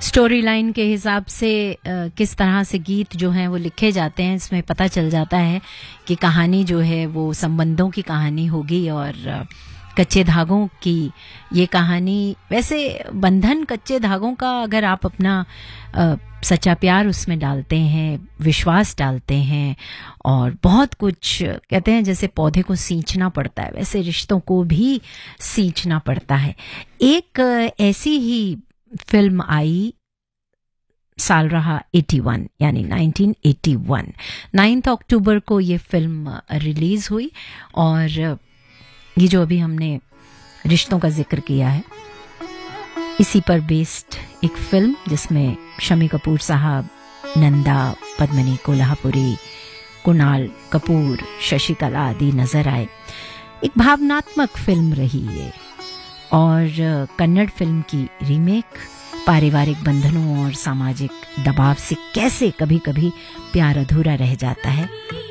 Story line के हिसाब से किस तरह से गीत जो हैं वो लिखे जाते हैं, इसमें पता चल जाता है कि कहानी जो है वो संबंधों की कहानी होगी और कच्चे धागों की ये कहानी। वैसे बंधन कच्चे धागों का, अगर आप अपना सच्चा प्यार उसमें डालते हैं, विश्वास डालते हैं और बहुत कुछ, कहते हैं जैसे पौधे को सींचना पड़ता है वैसे रिश्तों को भी सींचना पड़ता है। एक ऐसी ही फिल्म आई, साल रहा 81 यानी 1981, 9 अक्टूबर को ये फिल्म रिलीज हुई। और ये जो अभी हमने रिश्तों का जिक्र किया है, इसी पर बेस्ड एक फिल्म जिसमें शम्मी कपूर साहब, नंदा, पद्मिनी कोल्हापुरी, कुणाल कपूर, शशिकला आदि नजर आए। एक भावनात्मक फिल्म रही ये, और कन्नड़ फिल्म की रीमेक। पारिवारिक बंधनों और सामाजिक दबाव से कैसे कभी कभी प्यार अधूरा रह जाता है,